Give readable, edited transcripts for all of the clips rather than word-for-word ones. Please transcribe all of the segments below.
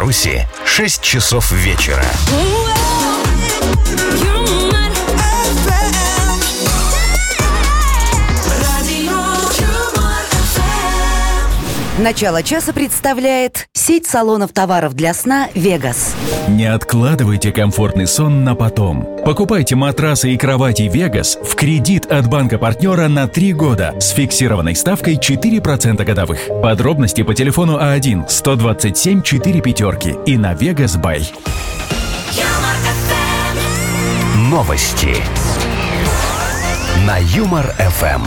Беларуси 6 часов вечера. Начало часа представляет сеть салонов товаров для сна «Вегас». Не откладывайте комфортный сон на потом. Покупайте матрасы и кровати «Вегас» в кредит от банка-партнера на 3 года с фиксированной ставкой 4% годовых. Подробности по телефону А1-127-4 и на «Вегас Бай». Новости на Юмор-ФМ.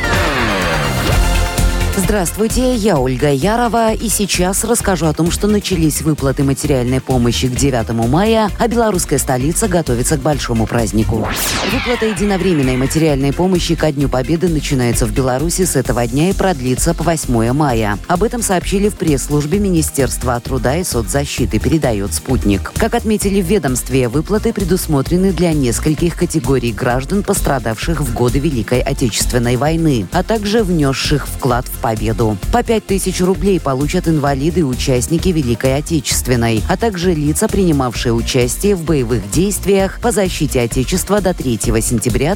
Здравствуйте, я Ольга Ярова, и сейчас расскажу о том, что начались выплаты материальной помощи к 9 мая, а белорусская столица готовится к большому празднику. Выплата единовременной материальной помощи ко Дню Победы начинается в Беларуси с этого дня и продлится по 8 мая. Об этом сообщили в пресс-службе Министерства труда и соцзащиты, передает «Спутник». Как отметили в ведомстве, выплаты предусмотрены для нескольких категорий граждан, пострадавших в годы Великой Отечественной войны, а также внесших вклад в победу. По 5000 рублей получат инвалиды и участники Великой Отечественной, а также лица, принимавшие участие в боевых действиях по защите Отечества до 3 сентября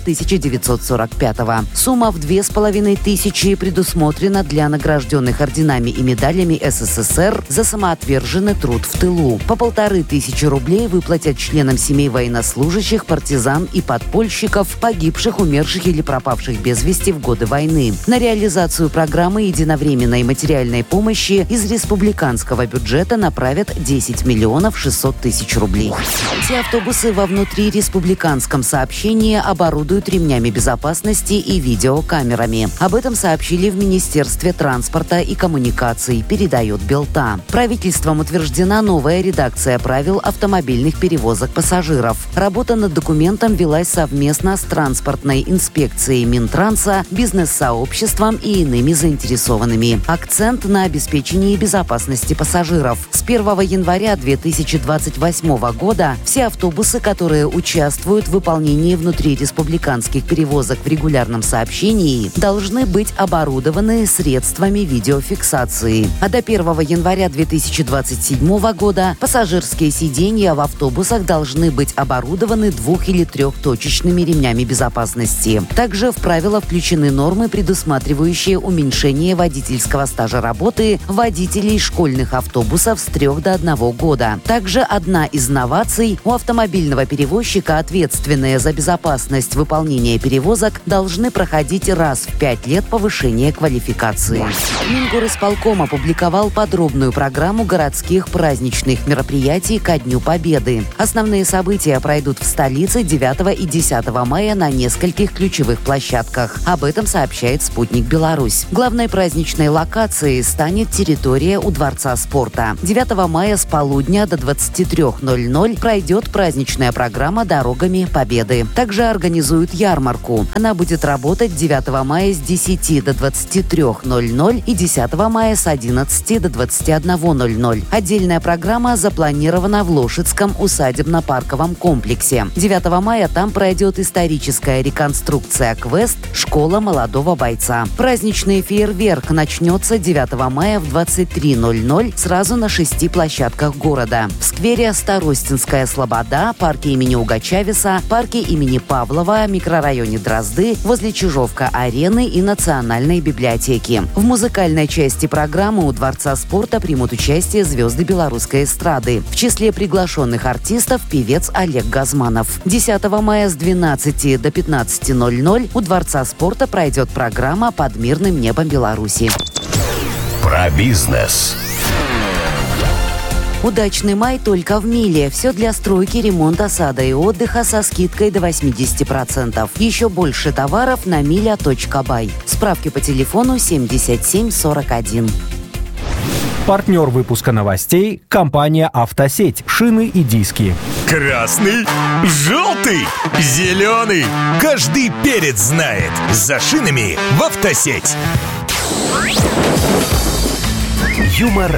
1945-го. Сумма в 2500 предусмотрена для награжденных орденами и медалями СССР за самоотверженный труд в тылу. По 1500 рублей выплатят членам семей военнослужащих, партизан и подпольщиков, погибших, умерших или пропавших без вести в годы войны. На реализацию программы единовременной материальной помощи из республиканского бюджета направят 10 миллионов 600 тысяч рублей. Все автобусы во внутриреспубликанском сообщении оборудуют ремнями безопасности и видеокамерами. Об этом сообщили в Министерстве транспорта и коммуникаций, передает Белта. Правительством утверждена новая редакция правил автомобильных перевозок пассажиров. Работа над документом велась совместно с транспортной инспекцией Минтранса, бизнес-сообществом и иными заинтересованными. Акцент на обеспечении безопасности пассажиров. С 1 января 2028 года все автобусы, которые участвуют в выполнении внутриреспубликанских перевозок в регулярном сообщении, должны быть оборудованы средствами видеофиксации. А до 1 января 2027 года пассажирские сиденья в автобусах должны быть оборудованы 2- или 3-точечными ремнями безопасности. Также в правила включены нормы, предусматривающие уменьшение водительского стажа работы водителей школьных автобусов с 3 до 1 года. Также одна из новаций – у автомобильного перевозчика, ответственные за безопасность выполнения перевозок, должны проходить раз в 5 лет повышение квалификации. Мингорисполком опубликовал подробную программу городских праздничных мероприятий ко Дню Победы. Основные события пройдут в столице 9 и 10 мая на нескольких ключевых площадках. Об этом сообщает «Спутник Беларусь». Главной праздничной локацией станет территория у Дворца спорта. 9 мая с полудня до 23:00 пройдет праздничная программа «Дорогами Победы». Также организуют ярмарку. Она будет работать 9 мая с 10 до 23:00 и 10 мая с 11 до 21:00. Отдельная программа запланирована в Лошадском усадебно-парковом комплексе. 9 мая там пройдет историческая реконструкция «Квест. Школа молодого бойца». Праздничный фейерверк начнется 9 мая в 23:00 сразу на 6 площадках города. В сквере Старостинская Слобода, парке имени Угачависа, парке имени Павлова, микрорайоне Дрозды, возле Чижовка-арены и Национальной библиотеки. В музыкальной части программы у Дворца спорта примут участие звезды белорусской эстрады. В числе приглашенных артистов певец Олег Газманов. 10 мая с 12 до 15:00 у Дворца спорта пройдет программа «Под мирным небом Беларуси». Про бизнес. Удачный май только в Миле. Все для стройки, ремонта, сада и отдыха со скидкой до 80%. Еще больше товаров на miля.by. Справки по телефону 7741. Партнер выпуска новостей – компания «Автосеть». Шины и диски. Красный, желтый, зеленый. Каждый перец знает. За шинами в «Автосеть».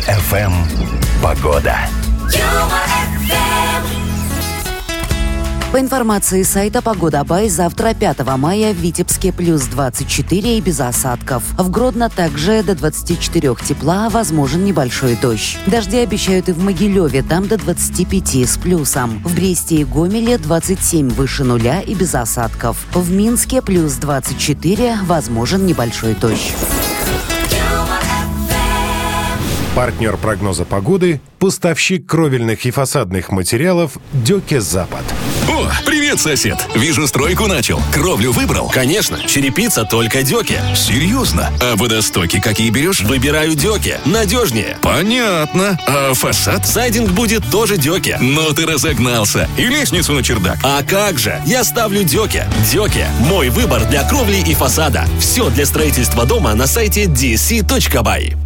Юмор-ФМ. Погода. По информации сайта «Погода Бай», завтра, 5 мая, в Витебске плюс 24 и без осадков. В Гродно также до 24 тепла, возможен небольшой дождь. Дожди обещают и в Могилеве, там до 25 с плюсом. В Бресте и Гомеле 27 выше нуля и без осадков. В Минске плюс 24, возможен небольшой дождь. Партнер прогноза погоды – поставщик кровельных и фасадных материалов «Дёке Запад». О, привет, сосед. Вижу, стройку начал. Кровлю выбрал? Конечно, черепица только Дёке. Серьезно? А водостоки какие берешь? Выбираю Дёке. Надежнее. Понятно. А фасад? Сайдинг будет тоже Дёке. Ну ты разогнался. И лестницу на чердак. А как же? Я ставлю Дёке. Дёке – мой выбор для кровли и фасада. Все для строительства дома на сайте dsc.by.